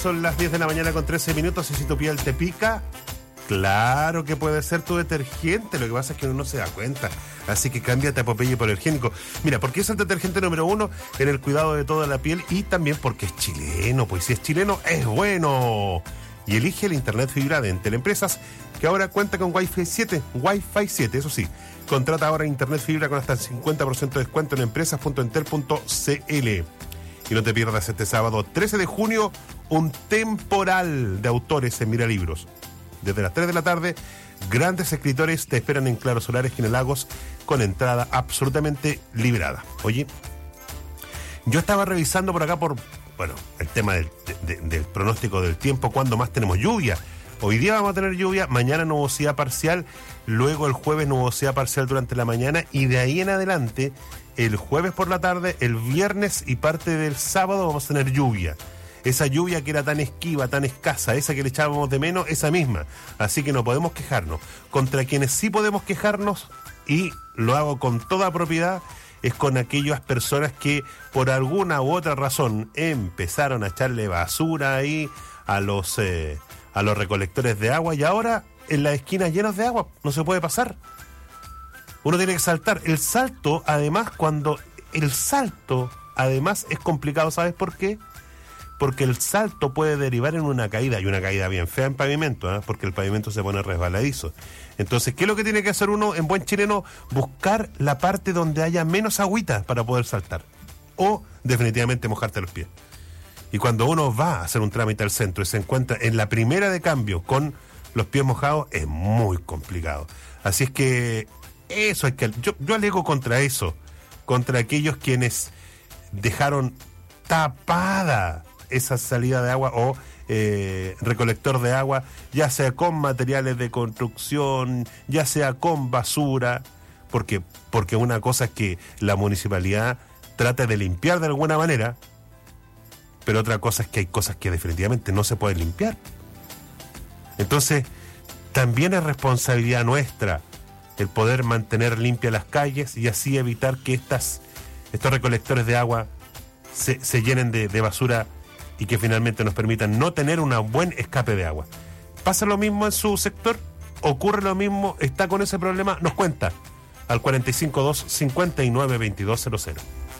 Son las 10 de la mañana con 13 minutos y si tu piel te pica, claro que puede ser tu detergente. Lo que pasa es que uno no se da cuenta. Así que cámbiate a Popeye Hipoalergénico. Mira, porque es el detergente número 1 en el cuidado de toda la piel y también porque es chileno. Pues si es chileno, es bueno. Y elige el internet fibra de Entel Empresas, que ahora cuenta con Wi-Fi 7. Wi-Fi 7, eso sí. Contrata ahora internet fibra con hasta el 50% de descuento en empresas.entel.cl. Y no te pierdas este sábado 13 de junio un temporal de autores en Mira Libros. Desde las 3 de la tarde, grandes escritores te esperan en Claro Solares, Lagos, con entrada absolutamente liberada. Oye, yo estaba revisando por acá el tema del pronóstico del tiempo, cuándo más tenemos lluvia. Hoy día vamos a tener lluvia, mañana nubosidad parcial, luego el jueves nubosidad parcial durante la mañana y de ahí en adelante, el jueves por la tarde, el viernes y parte del sábado vamos a tener lluvia. Esa lluvia que era tan esquiva, tan escasa, esa que le echábamos de menos, esa misma. Así que no podemos quejarnos. Contra quienes sí podemos quejarnos, y lo hago con toda propiedad, es con aquellas personas que por alguna u otra razón empezaron a echarle basura ahí a los recolectores de agua y ahora en las esquinas llenas de agua no se puede pasar. Uno tiene que saltar. El salto, además, es complicado, ¿sabes por qué? Porque el salto puede derivar en una caída, y una caída bien fea en pavimento, ¿eh? Porque el pavimento se pone resbaladizo. Entonces, ¿qué es lo que tiene que hacer uno en buen chileno? Buscar la parte donde haya menos agüita para poder saltar. O, definitivamente, mojarte los pies. Y cuando uno va a hacer un trámite al centro y se encuentra en la primera de cambio con los pies mojados, es muy complicado. Así es que eso hay que... Yo alego contra eso, contra aquellos quienes dejaron tapada esa salida de agua o recolector de agua, ya sea con materiales de construcción, ya sea con basura, porque una cosa es que la municipalidad trata de limpiar de alguna manera, pero otra cosa es que hay cosas que definitivamente no se pueden limpiar. Entonces, también es responsabilidad nuestra el poder mantener limpias las calles y así evitar que estos recolectores de agua se llenen de basura y que finalmente nos permitan no tener un buen escape de agua. ¿Pasa lo mismo en su sector? ¿Ocurre lo mismo? ¿Está con ese problema? Nos cuenta al 452-592200.